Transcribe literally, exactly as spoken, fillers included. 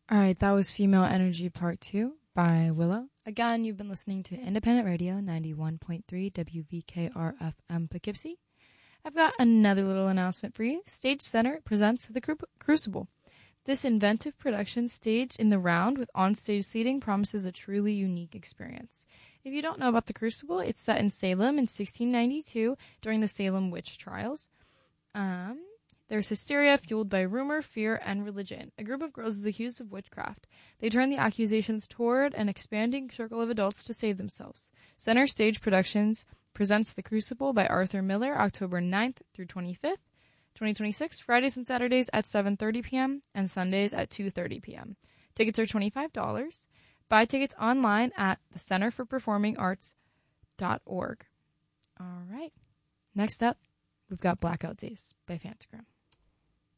All right, that was Female Energy Part two by Willow. Again, you've been listening to Independent Radio ninety-one point three W V K R F M Poughkeepsie. I've got another little announcement for you. Stage Center presents The Cru- Crucible. This inventive production staged in the round with onstage seating promises a truly unique experience. If you don't know about The Crucible, it's set in Salem in sixteen ninety-two during the Salem witch trials. Um... There's hysteria fueled by rumor, fear, and religion. A group of girls is accused of witchcraft. They turn the accusations toward an expanding circle of adults to save themselves. Center Stage Productions presents The Crucible by Arthur Miller, October ninth through twenty-fifth, twenty twenty-six, Fridays and Saturdays at seven thirty p.m. and Sundays at two thirty p.m. Tickets are twenty-five dollars. Buy tickets online at the center for performing arts dot org. All right. Next up, we've got Blackout Days by Phantogram.